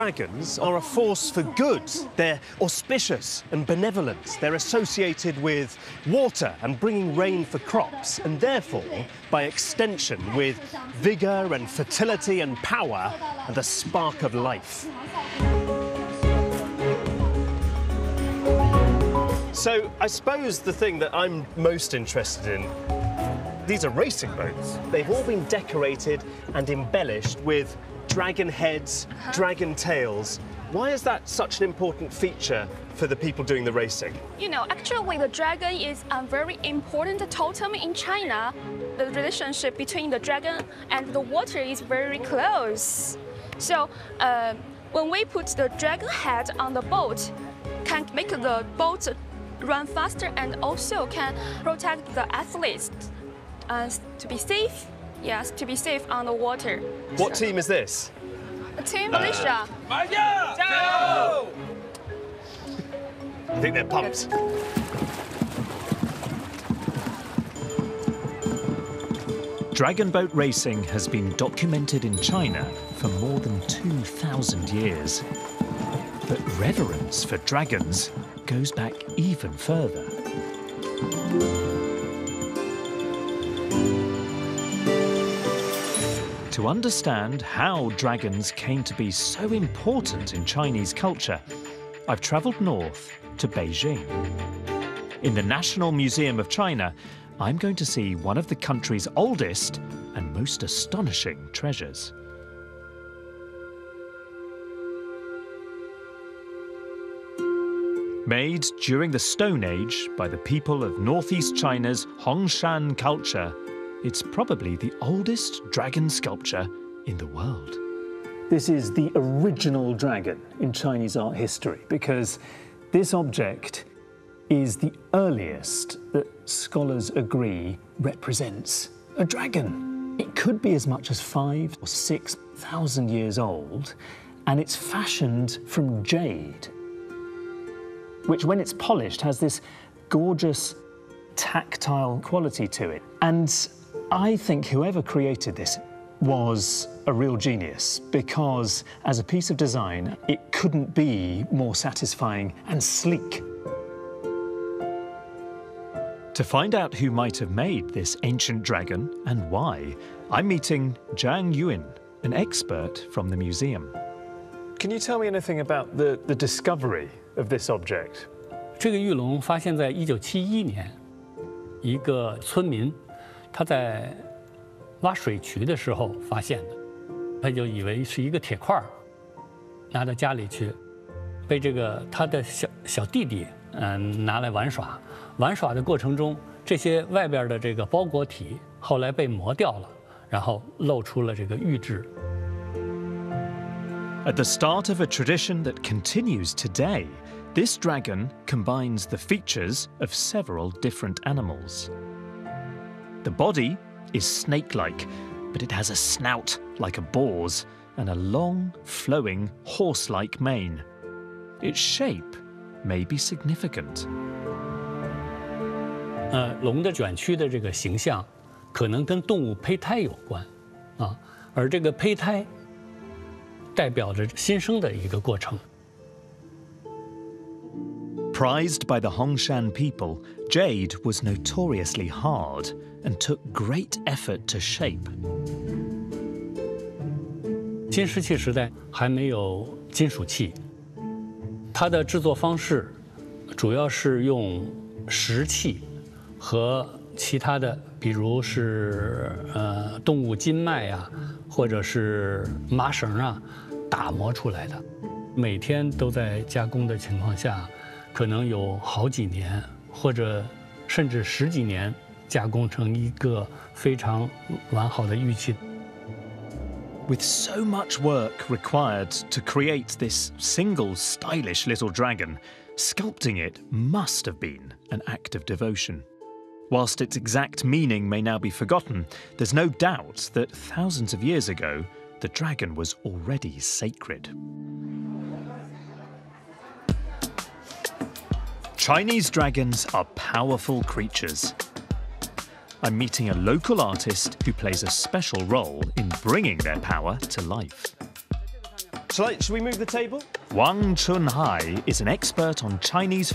Dragons are a force for good. They're auspicious and benevolent. They're associated with water and bringing rain for crops, and therefore, by extension, with vigour and fertility and power and the spark of life. So I suppose the thing that I'm most interested in, these are racing boats. They've all been decorated and embellished with dragon heads, dragon tails. Why is that such an important feature for the people doing the racing? You know, actually the dragon is a very important totem in China. The relationship between the dragon and the water is very close. So when we put the dragon head on the boat, can make the boat run faster and also can protect the athletes to be safe. Yes, to be safe on the water. What team is this? Team Malaysia. I think they're pumped. Dragon boat racing has been documented in China for more than 2,000 years. But reverence for dragons goes back even further. To understand how dragons came to be so important in Chinese culture, I've travelled north to Beijing. In the National Museum of China, I'm going to see one of the country's oldest and most astonishing treasures. Made during the Stone Age by the people of northeast China's Hongshan culture, it's probably the oldest dragon sculpture in the world. This is the original dragon in Chinese art history because this object is the earliest that scholars agree represents a dragon. It could be as much as 5,000 or 6,000 years old, and it's fashioned from jade, which when it's polished has this gorgeous tactile quality to it. And I think whoever created this was a real genius because as a piece of design, it couldn't be more satisfying and sleek. To find out who might have made this ancient dragon and why, I'm meeting Zhang Yuan, an expert from the museum. Can you tell me anything about the discovery of this object? 这个玉龙发现在1971年，一个村民他在挖水渠的时候发现的，他就以为是一个铁块，拿到家里去，被他的小弟弟拿来玩耍。玩耍的过程中，这些外边的这个包裹体后来被磨掉了，然后露出了这个玉质。 At the start of a tradition that continues today, this dragon combines the features of several different animals. The body is snake-like, but it has a snout like a boar's and a long, flowing, horse-like mane. Its shape may be significant. 龙的卷曲的这个形象，可能跟动物胚胎有关，而这个胚胎代表着新生的一个过程。 Prized by the Hongshan people, jade was notoriously hard and took great effort to shape. 新石器时代还没有金属器，它的制作方式主要是用石器和其他的，比如是动物筋脉啊，或者是麻绳啊，打磨出来的。每天都在加工的情况下，可能有好几年，或者甚至10几年，加工成一个非常完好的玉器。 With so much work required to create this single stylish little dragon, sculpting it must have been an act of devotion. Whilst its exact meaning may now be forgotten, there's no doubt that thousands of years ago, the dragon was already sacred. Chinese dragons are powerful creatures. I'm meeting a local artist who plays a special role in bringing their power to life. Should we move the table? Wang Chunhai is an expert on Chinese